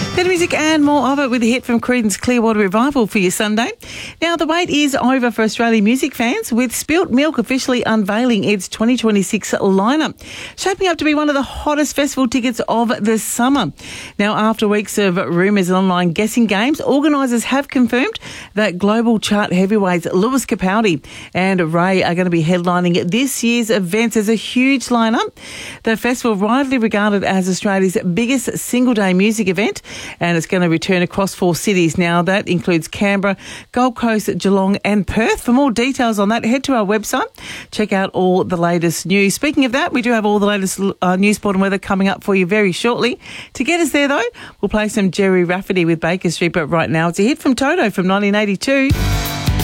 Better music and more of it with a hit from Creedence Clearwater Revival for your Sunday. Now, the wait is over for Australian music fans, with Spilt Milk officially unveiling its 2026 lineup, shaping up to be one of the hottest festival tickets of the summer. Now, after weeks of rumours and online guessing games, organisers have confirmed that global chart heavyweights Lewis Capaldi and Ray are going to be headlining this year's events. As a huge lineup. The festival, widely regarded as Australia's biggest single-day music event, and it's going to return across 4 cities. Now, that includes Canberra, Gold Coast, Geelong and Perth. For more details on that, head to our website. Check out all the latest news. Speaking of that, we do have all the latest news, sport and weather coming up for you very shortly. To get us there, though, we'll play some Jerry Rafferty with Baker Street, but right now it's a hit from Toto from 1982.